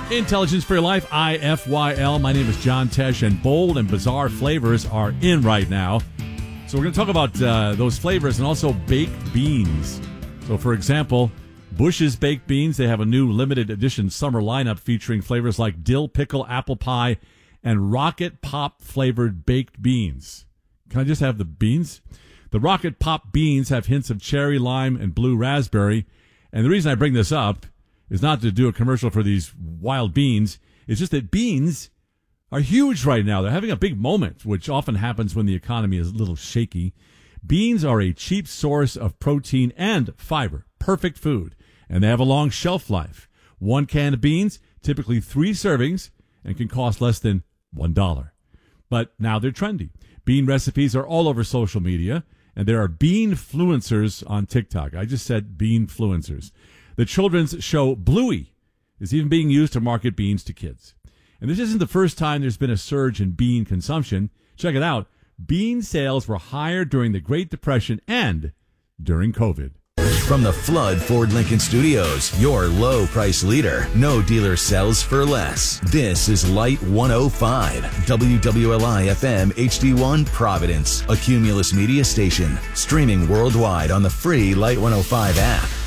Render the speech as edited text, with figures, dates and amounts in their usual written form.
Intelligence for Your Life, IFYL. My name is John Tesh, and bold and bizarre flavors are in right now. So we're going to talk about those flavors and also baked beans. So, for example, Bush's Baked Beans, they have a new limited edition summer lineup featuring flavors like dill pickle apple pie and rocket pop flavored baked beans. Can I just have the beans? The rocket pop beans have hints of cherry, lime, and blue raspberry. And the reason I bring this up is not to do a commercial for these wild beans. It's just that beans are huge right now. They're having a big moment, which often happens when the economy is a little shaky. Beans are a cheap source of protein and fiber. Perfect food. And they have a long shelf life. One can of beans, typically 3 servings, and can cost less than $1. But now they're trendy. Bean recipes are all over social media, and there are bean-fluencers on TikTok. I just said bean-fluencers. The children's show Bluey is even being used to market beans to kids. And this isn't the first time there's been a surge in bean consumption. Check it out. Bean sales were higher during the Great Depression and during COVID. From the Flood Ford Lincoln Studios, your low price leader. No dealer sells for less. This is Light 105, WWLI FM HD1 Providence, a Cumulus media station. Streaming worldwide on the free Light 105 app.